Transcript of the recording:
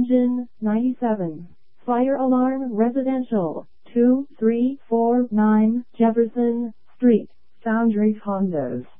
Engine, 97. Fire alarm residential, 2349 Jefferson Street. Foundry Hondas.